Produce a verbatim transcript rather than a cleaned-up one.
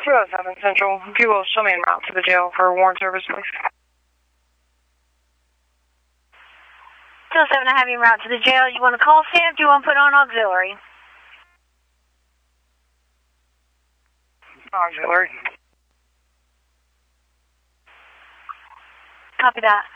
two oh seven Central. If you will, show me en route to the jail for warrant service, please. two oh seven, I have you en route to the jail. You want a call stamp? Do you want to put on auxiliary? Auxiliary. Copy that.